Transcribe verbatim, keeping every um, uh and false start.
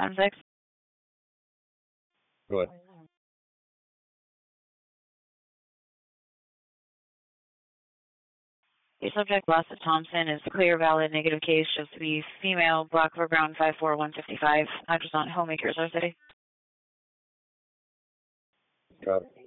Item six. Go ahead. The subject, Lassa Thompson, is clear, valid, negative case, shows to be female, black foreground, five four, one fifty-five, address on Homemaker, Resort City. Got it.